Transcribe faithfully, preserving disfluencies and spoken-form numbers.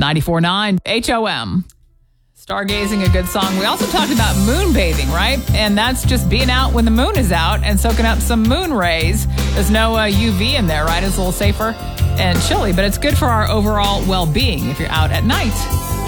ninety-four point nine H O M. Stargazing, a good song. We also talked about moon bathing, right? And that's just being out when the moon is out and soaking up some moon rays. There's no uh, U V in there, right? It's a little safer and chilly, but it's good for our overall well-being if you're out at night.